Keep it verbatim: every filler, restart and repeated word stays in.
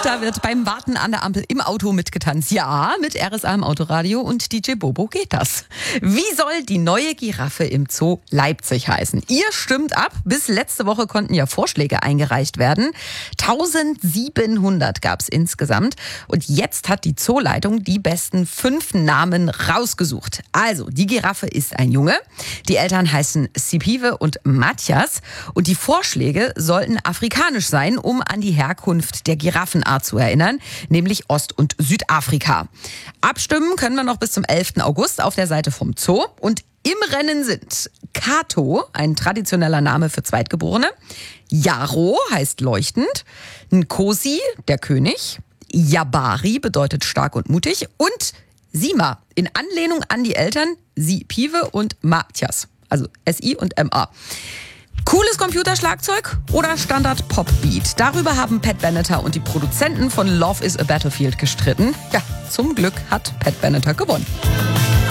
Da wird beim Warten an der Ampel im Auto mitgetanzt. Ja, mit R S A im Autoradio und D J Bobo geht das. Wie soll die neue Giraffe im Zoo Leipzig heißen? Ihr stimmt ab. Bis letzte Woche konnten ja Vorschläge eingereicht werden. eintausendsiebenhundert gab es insgesamt. Und jetzt hat die Zooleitung die besten fünf Namen rausgesucht. Also, die Giraffe ist ein Junge. Die Eltern heißen Sipiwe und Matthias. Und die Vorschläge sollten afrikanisch sein, um an die Herkunft der Giraffenart zu erinnern, nämlich Ost- und Südafrika. Abstimmen können wir noch bis zum elften August auf der Seite vom Zoo. Und im Rennen sind Kato, ein traditioneller Name für Zweitgeborene, Jaro heißt leuchtend, Nkosi, der König, Jabari bedeutet stark und mutig und Sima, in Anlehnung an die Eltern Sipiwe und Matthias, also S I und M A. Cooles Computerschlagzeug oder Standard-Pop-Beat? Darüber haben Pat Benatar und die Produzenten von Love is a Battlefield gestritten. Ja, zum Glück hat Pat Benatar gewonnen.